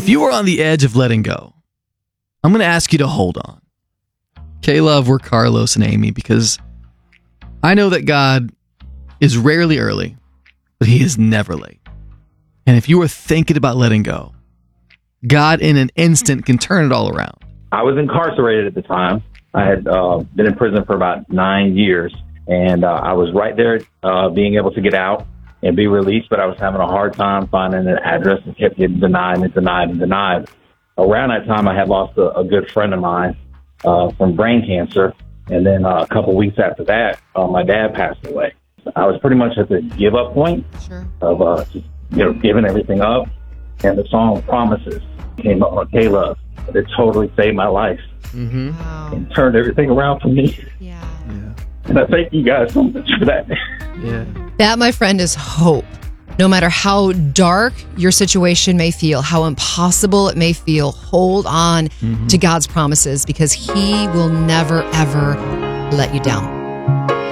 If you are on the edge of letting go, I'm going to ask you to hold on. K-Love, we're Carlos and Amy, because I know that God is rarely early, but he is never late. And if you are thinking about letting go, God in an instant can turn it all around. I was incarcerated at the time. I had been in prison for about 9 years, and I was right there being able to get out and be released, but I was having a hard time finding an address and kept getting denied and denied and denied. Around that time, I had lost a good friend of mine from brain cancer, and then a couple weeks after that, my dad passed away. I was pretty much at the give-up point of just, giving everything up, and the song Promises came up on K-Love. It totally saved my life and turned everything around for me. Yeah. And I thank you guys so much for that. Yeah. That, my friend, is hope. No matter how dark your situation may feel, how impossible it may feel, hold on to God's promises, because he will never, ever let you down.